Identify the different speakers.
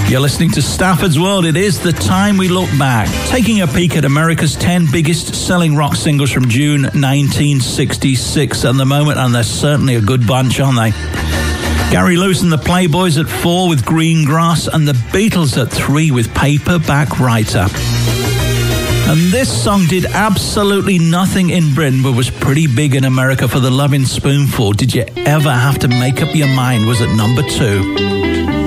Speaker 1: You're listening to Stafford's World. It is the time we look back, taking a peek at America's 10 biggest selling rock singles from June 1966 at the moment, and they're certainly a good bunch, aren't they? Gary Lewis and the Playboys at 4 with Green Grass, and the Beatles at 3 with Paperback Writer. And this song did absolutely nothing in Britain, but was pretty big in America for the Lovin' Spoonful. Did You Ever Have to Make Up Your Mind was at number 2.